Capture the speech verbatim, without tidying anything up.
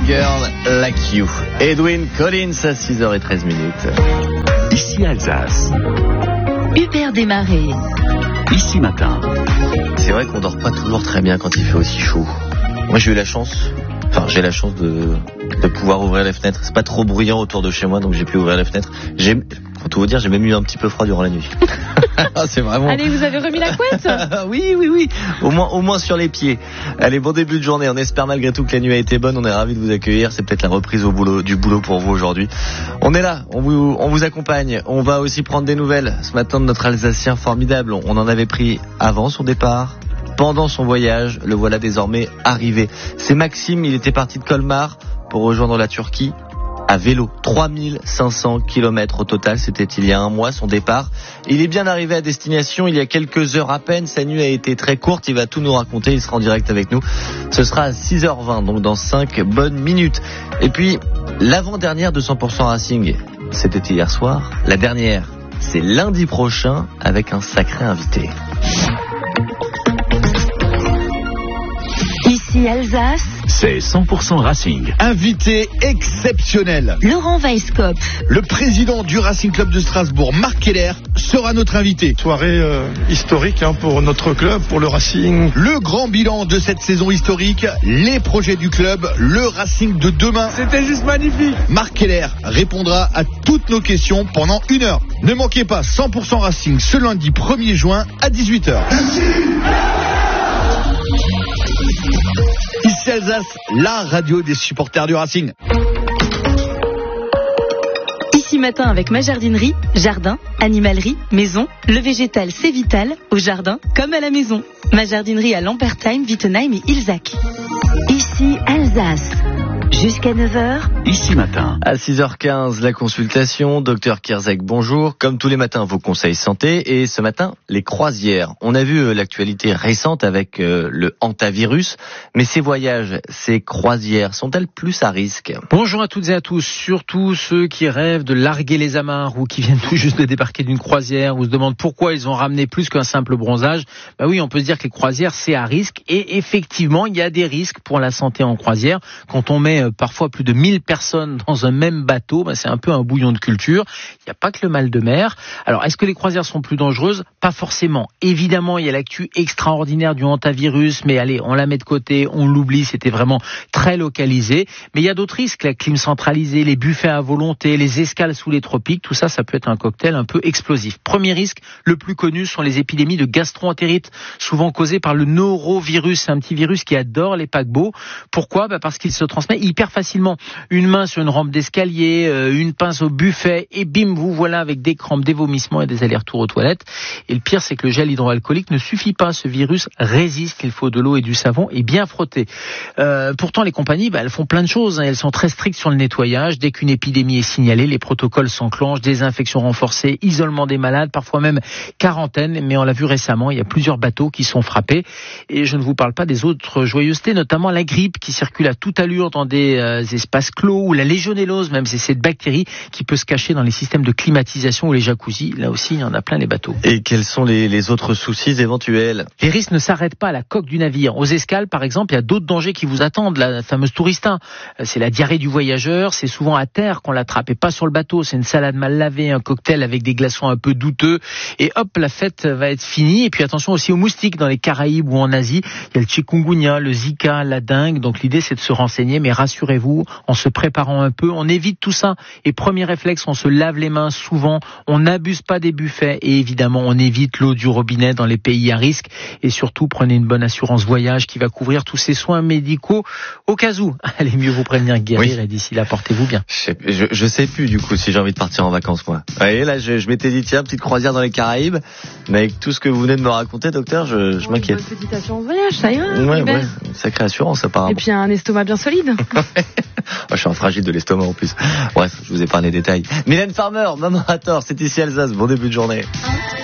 Girl Like You. Edwyn Collins à six heures treize minutes. Ici Alsace. Hubert Desmarais. Ici Matin. C'est vrai qu'on dort pas toujours très bien quand il fait aussi chaud. Moi j'ai eu la chance, enfin j'ai la chance de, de pouvoir ouvrir les fenêtres. C'est pas trop bruyant autour de chez moi, donc j'ai pu ouvrir les fenêtres. J'ai, pour tout vous dire, j'ai même eu un petit peu froid durant la nuit. C'est vraiment... Allez, vous avez remis la couette? Oui, oui, oui. Au moins, au moins sur les pieds. Allez, bon début de journée. On espère malgré tout que la nuit a été bonne. On est ravis de vous accueillir. C'est peut-être la reprise au boulot, du boulot pour vous aujourd'hui. On est là. On vous, on vous accompagne. On va aussi prendre des nouvelles ce matin de notre Alsacien formidable. On en avait pris avant son départ, pendant son voyage. Le voilà désormais arrivé. C'est Maxime. Il était parti de Colmar pour rejoindre la Turquie à vélo. trois mille cinq cents kilomètres au total, c'était il y a un mois son départ. Il est bien arrivé à destination il y a quelques heures à peine. Sa nuit a été très courte, il va tout nous raconter, il sera en direct avec nous. Ce sera à six heures vingt, donc dans cinq bonnes minutes. Et puis, l'avant-dernière de cent pour cent Racing, c'était hier soir. La dernière, c'est lundi prochain avec un sacré invité. Ici Alsace. C'est cent pour cent Racing. Invité exceptionnel. Laurent Weisskopf. Le président du Racing Club de Strasbourg, Marc Keller, sera notre invité. Soirée euh, historique hein, pour notre club, pour le Racing. Le grand bilan de cette saison historique, les projets du club, le Racing de demain. C'était juste magnifique. Marc Keller répondra à toutes nos questions pendant une heure. Ne manquez pas cent pour cent Racing ce lundi premier juin à dix-huit heures. Ici Alsace, la radio des supporters du Racing. Ici Matin avec ma jardinerie, jardin, animalerie, maison. Le végétal c'est vital, au jardin comme à la maison. Ma jardinerie à Lampertheim, Wittenheim et Ilzac. Ici Alsace. Jusqu'à neuf heures. Ici Matin. À six heures quinze, la consultation. Docteur Kierzek, bonjour. Comme tous les matins, vos conseils santé. Et ce matin, les croisières. On a vu euh, l'actualité récente avec euh, le hantavirus. Mais ces voyages, ces croisières, sont-elles plus à risque? Bonjour à toutes et à tous. Surtout ceux qui rêvent de larguer les amarres ou qui viennent tout juste de débarquer d'une croisière ou se demandent pourquoi ils ont ramené plus qu'un simple bronzage. Bah oui, on peut se dire que les croisières, c'est à risque. Et effectivement, il y a des risques pour la santé en croisière. Quand on met parfois plus de mille personnes dans un même bateau, ben c'est un peu un bouillon de culture. Il n'y a pas que le mal de mer. Alors, est-ce que les croisières sont plus dangereuses? Pas forcément. Évidemment, il y a l'actu extraordinaire du hantavirus, mais allez, on la met de côté, on l'oublie, c'était vraiment très localisé. Mais il y a d'autres risques, la clim centralisée, les buffets à volonté, les escales sous les tropiques, tout ça, ça peut être un cocktail un peu explosif. Premier risque, le plus connu, sont les épidémies de gastro-entérite, souvent causées par le norovirus. C'est un petit virus qui adore les paquebots. Pourquoi? Ben parce qu'il se transmet hyper facilement. Une main sur une rampe d'escalier, euh, une pince au buffet, et bim, vous voilà avec des crampes, des vomissements et des allers-retours aux toilettes. Et le pire, c'est que le gel hydroalcoolique ne suffit pas. Ce virus résiste. Il faut de l'eau et du savon et bien frotter. Euh, pourtant, les compagnies, bah, elles font plein de choses. Hein. Elles sont très strictes sur le nettoyage. Dès qu'une épidémie est signalée, les protocoles s'enclenchent. Désinfection renforcée, isolement des malades, parfois même quarantaine. Mais on l'a vu récemment, il y a plusieurs bateaux qui sont frappés. Et je ne vous parle pas des autres joyeusetés, notamment la grippe qui circule à toute allure dans des euh, espaces clos, ou la légionellose, même c'est cette bactérie qui peut se cacher dans les systèmes de climatisation ou les jacuzzis. Là aussi, il y en a plein les bateaux. Et quels sont les, les autres soucis éventuels? Les risques ne s'arrêtent pas à la coque du navire. Aux escales, par exemple, il y a d'autres dangers qui vous attendent. La fameuse tourista, c'est la diarrhée du voyageur. C'est souvent à terre qu'on l'attrape et pas sur le bateau. C'est une salade mal lavée, un cocktail avec des glaçons un peu douteux. Et hop, la fête va être finie. Et puis attention aussi aux moustiques dans les Caraïbes ou en Asie. Il y a le chikungunya, le zika, la dengue. Donc l'idée, c'est de se renseigner. Mais rassurez-vous, en se préparant un peu, on évite tout ça. Et premier réflexe, on se lave les mains souvent, on n'abuse pas des buffets et évidemment, on évite l'eau du robinet dans les pays à risque. Et surtout, prenez une bonne assurance voyage qui va couvrir tous ces soins médicaux au cas où. Allez, mieux vous prévenir que guérir. Oui. Et d'ici là, portez-vous bien. Je sais, je, je sais plus du coup si j'ai envie de partir en vacances moi. Et là, je, je m'étais dit tiens, petite croisière dans les Caraïbes, mais avec tout ce que vous venez de me raconter, docteur, je, je m'inquiète. Une petite assurance voyage, ça ira. Ouais, ouais, sacrée assurance apparemment. Et puis un estomac bien solide. Oh, je suis un fragile de l'estomac en plus. Bref, je vous ai pas les détails. Mylène Farmer, Maman a tort, c'est ici Alsace. Bon début de journée.